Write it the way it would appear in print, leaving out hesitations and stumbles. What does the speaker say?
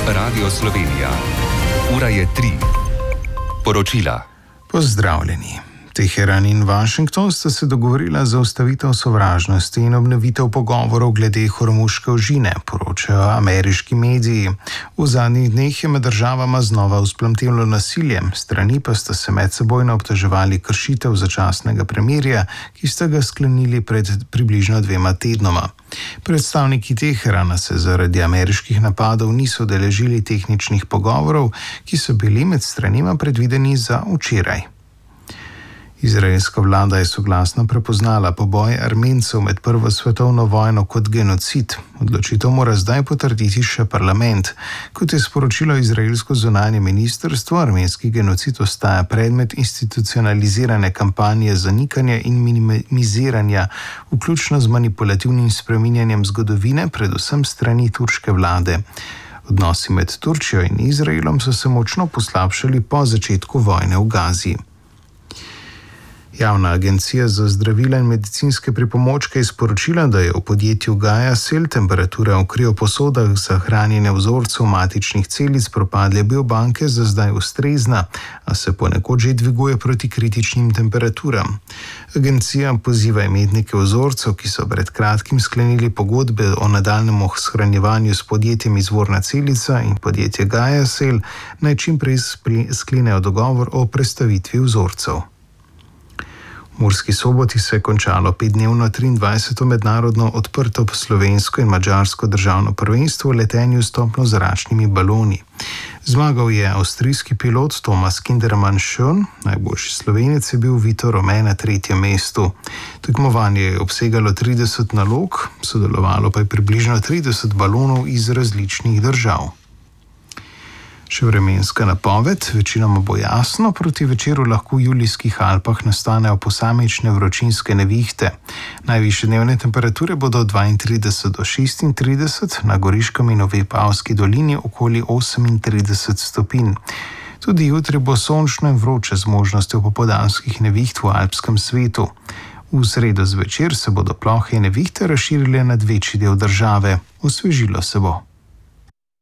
Radio Slovenija. Ura je 3. Poročila. Pozdravljeni. Teheran in Washington sta se dogovorila za ustavitev sovražnosti in obnovitev pogovorov glede Hormuške ožine, poročajo ameriški mediji. V zadnjih dneh je med državama znova vzplamtelo nasilje, strani pa sta se medsebojno obtoževali kršitev začasnega premirja, ki sta ga sklenili pred približno 2 tednoma. Predstavniki Teherana se zaradi ameriških napadov niso udeležili tehničnih pogovorov, ki so bili med stranima predvideni za včeraj. Izraelska vlada je soglasno prepoznala poboj Armencev med Prvo svetovno vojno kot genocid. Odločitev mora zdaj potrditi še parlament. Kot je sporočilo izraelsko zunanje ministrstvo, armenski genocid ostaja predmet institucionalizirane kampanje zanikanja in minimiziranja, vključno z manipulativnim spreminjanjem zgodovine, predvsem strani turške vlade. Odnosi med Turčijo in Izraelom so se močno poslabšali po začetku vojne v Gazi. Javna agencija za zdravila in medicinske pripomočke je sporočila, da je v podjetju GaiaCell temperatura v krioposodah za hranjenje vzorcev matičnih celic propadle biobanke za zdaj ustrezna, a se ponekod že dviguje proti kritičnim temperaturam. Agencija poziva imetnike vzorcev, ki so pred kratkim sklenili pogodbe o nadaljnjem shranjevanju s podjetjem Izvorna celica in podjetje GaiaCell, naj čim prej sklenejo dogovor o prestavitvi vzorcev. V Murski Soboti se je končalo 5-dnevno 23. mednarodno odprto slovensko in madžarsko državno prvenstvo v letenju s toplo-zračnimi baloni. Zmagal je avstrijski pilot Thomas Kindermann-Schön, najboljši Slovenec je bil Vito Rome na 3. mestu. Tekmovanje je obsegalo 30 nalog, sodelovalo pa je približno 30 balonov iz različnih držav. Še vremenska napoved, večinoma bo jasno, proti večeru lahko v Julijskih Alpah nastanejo posamične vročinske nevihte. Najvišje dnevne temperature bodo 32 do 36, na Goriškem in v Vipavski dolini okoli 38 stopinj. Tudi jutri bo sončno in vroče z možnostjo popoldanskih neviht v alpskem svetu. V sredo zvečer se bodo plohe in nevihte razširile nad večji del države. Osvežilo se bo.